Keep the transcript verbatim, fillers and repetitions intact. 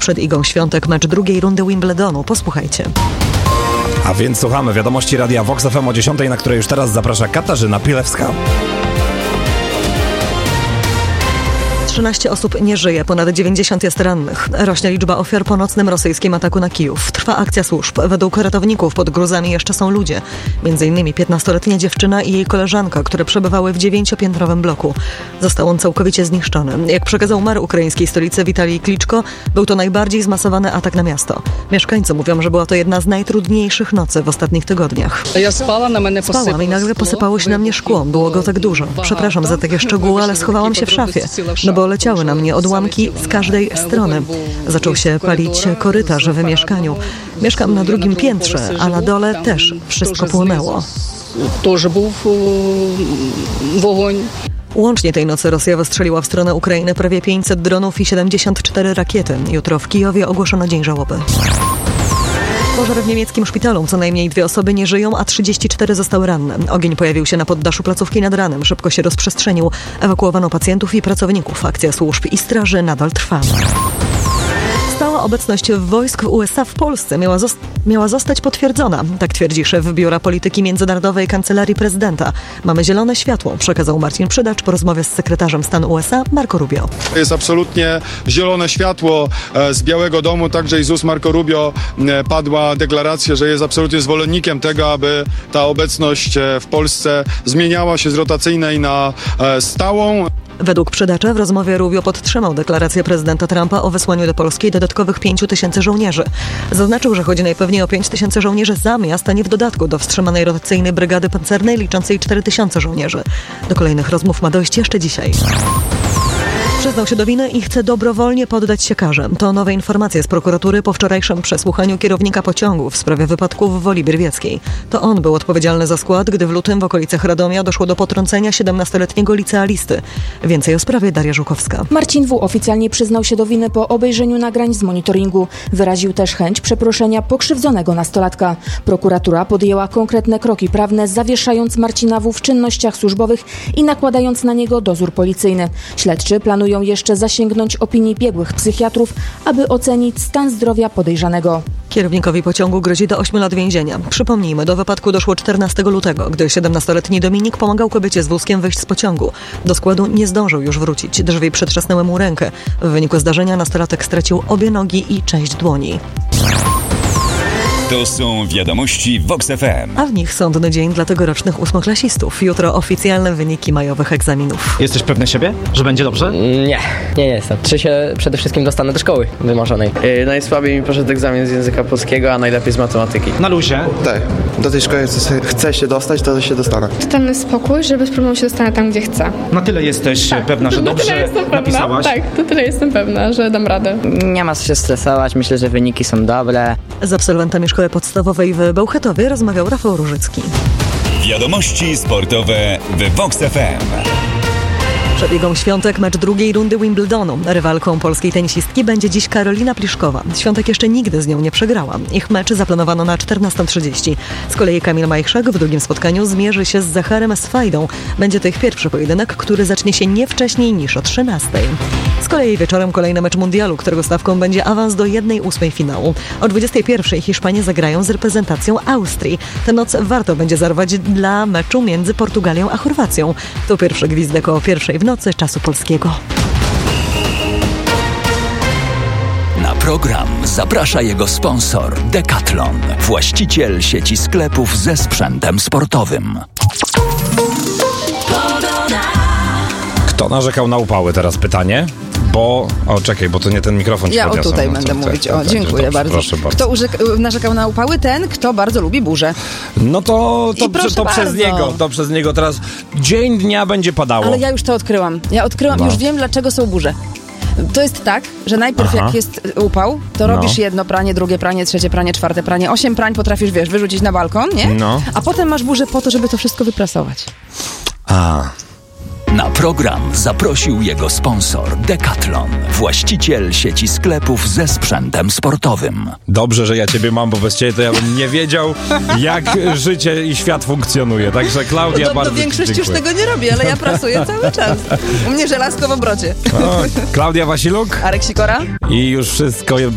Przed Igą Świątek mecz drugiej rundy Wimbledonu. Posłuchajcie. A więc słuchamy wiadomości Radia Vox F M o dziesiątej, na której już teraz zaprasza Katarzyna Pilewska. trzynaście osób nie żyje, ponad dziewięćdziesiąt jest rannych. Rośnie liczba ofiar po nocnym rosyjskim ataku na Kijów. Trwa akcja służb. Według ratowników pod gruzami jeszcze są ludzie. Między innymi piętnastoletnia dziewczyna i jej koleżanka, które przebywały w dziewięciopiętrowym bloku. Został on całkowicie zniszczony. Jak przekazał mer ukraińskiej stolicy Witalij Kliczko, był to najbardziej zmasowany atak na miasto. Mieszkańcy mówią, że była to jedna z najtrudniejszych nocy w ostatnich tygodniach. Spałam i nagle posypało się na mnie szkło. Było go tak dużo. Przepraszam za takie szczegóły, ale schowałam się w szafie. No bo leciały na mnie odłamki z każdej strony. Zaczął się palić korytarz w mieszkaniu. Mieszkam na drugim piętrze, a na dole też wszystko płonęło. Łącznie tej nocy Rosja wystrzeliła w stronę Ukrainy prawie pięćset dronów i siedemdziesiąt cztery rakiety. Jutro w Kijowie ogłoszono dzień żałoby. Pożar w niemieckim szpitalu. Co najmniej dwie osoby nie żyją, a trzydzieści cztery zostały ranne. Ogień pojawił się na poddaszu placówki nad ranem. Szybko się rozprzestrzenił. Ewakuowano pacjentów i pracowników. Akcja służb i straży nadal trwa. Stała obecność wojsk w U S A w Polsce miała, zost- miała zostać potwierdzona. Tak twierdzi szef Biura Polityki Międzynarodowej Kancelarii Prezydenta. Mamy zielone światło, przekazał Marcin Przydacz po rozmowie z sekretarzem stanu U S A Marco Rubio. Jest absolutnie zielone światło z Białego Domu, także i z ust Marco Rubio padła deklaracja, że jest absolutnie zwolennikiem tego, aby ta obecność w Polsce zmieniała się z rotacyjnej na stałą. Według Przydacza w rozmowie Rubio podtrzymał deklarację prezydenta Trumpa o wysłaniu do Polski dodatkowych pięciu tysięcy żołnierzy. Zaznaczył, że chodzi najpewniej o pięć tysięcy żołnierzy zamiast, a nie w dodatku do wstrzymanej rotacyjnej brygady pancernej liczącej cztery tysiące żołnierzy. Do kolejnych rozmów ma dojść jeszcze dzisiaj. Przyznał się do winy i chce dobrowolnie poddać się karze. To nowe informacje z prokuratury po wczorajszym przesłuchaniu kierownika pociągu w sprawie wypadku w Woli Bierwieckiej. To on był odpowiedzialny za skład, gdy w lutym w okolicach Radomia doszło do potrącenia siedemnastoletniego licealisty. Więcej o sprawie Daria Żuchowska. Marcin W. oficjalnie przyznał się do winy po obejrzeniu nagrań z monitoringu. Wyraził też chęć przeproszenia pokrzywdzonego nastolatka. Prokuratura podjęła konkretne kroki prawne, zawieszając Marcina W. w czynnościach służbowych i nakładając na niego dozór policyjny. Śledczy planują jeszcze zasięgnąć opinii biegłych psychiatrów, aby ocenić stan zdrowia podejrzanego. Kierownikowi pociągu grozi do ośmiu lat więzienia. Przypomnijmy, do wypadku doszło czternastego lutego, gdy siedemnastoletni Dominik pomagał kobiecie z wózkiem wyjść z pociągu. Do składu nie zdążył już wrócić. Drzwi przetrzasnęły mu rękę. W wyniku zdarzenia nastolatek stracił obie nogi i część dłoni. To są wiadomości Vox F M. A w nich sądny dzień dla tegorocznych ósmoklasistów. Jutro oficjalne wyniki majowych egzaminów. Jesteś pewny siebie, że będzie dobrze? Nie, nie jestem. Czy się przede wszystkim dostanę do szkoły wymarzonej? Yy, najsłabiej mi poszedł egzamin z języka polskiego, a najlepiej z matematyki. Na luzie? Tak. Do tej szkoły chcę, chcę się dostać, to się dostanę. Totalny spokój, że bez problemu się dostanę tam, gdzie chcę. Na tyle jesteś tak. pewna, że dobrze napisałaś? Tak, to tyle jestem pewna, że dam radę. Nie ma co się stresować, myślę, że wyniki są dobre. Z absolwentami szkoły podstawowej w Bełchatowie rozmawiał Rafał Różycki. Wiadomości sportowe w Vox F M. Przed Igą Świątek mecz drugiej rundy Wimbledonu. Rywalką polskiej tenisistki będzie dziś Karolina Pliszkowa. Świątek jeszcze nigdy z nią nie przegrała. Ich mecz zaplanowano na czternastą trzydzieści. Z kolei Kamil Majchrzak w drugim spotkaniu zmierzy się z Zacharem Swajdą. Będzie to ich pierwszy pojedynek, który zacznie się nie wcześniej niż o trzynastej. Z kolei wieczorem kolejny mecz mundialu, którego stawką będzie awans do jednej ósmej finału. O dwudziestej pierwszej Hiszpanie zagrają z reprezentacją Austrii. Tę noc warto będzie zarwać dla meczu między Portugalią a Chorwacją. To pierwszy gwizdek o pierwszej w nocy czasu polskiego. Na program zaprasza jego sponsor Decathlon, właściciel sieci sklepów ze sprzętem sportowym. Kto narzekał na upały? Teraz pytanie. Bo, o czekaj, bo to nie ten mikrofon ci Ja o podniosłem. tutaj no, będę to, mówić. to, O, to, dziękuję dobrze, bardzo. Proszę bardzo. Kto użyk- narzekał na upały? Ten, kto bardzo lubi burzę. No to, to, I proszę to przez bardzo. niego, to przez niego teraz dzień dnia będzie padało. Ale ja już to odkryłam. Ja odkryłam, No. już wiem, dlaczego są burze. To jest tak, że najpierw Aha. jak jest upał, to No. robisz jedno pranie, drugie pranie, trzecie pranie, czwarte pranie. Osiem prań potrafisz, wiesz, wyrzucić na balkon, nie? No. A potem masz burzę po to, żeby to wszystko wyprasować. A. Na program zaprosił jego sponsor Decathlon, właściciel sieci sklepów ze sprzętem sportowym. Dobrze, że ja ciebie mam, bo bez ciebie to ja bym nie wiedział, jak życie i świat funkcjonuje. Także Klaudia, No, do, bardzo do ci większość już dziękuję. tego nie robię, ale ja prasuję cały czas. U mnie żelazko w obrocie. O, Klaudia Wasiluk Arek Sikora? i już wszystko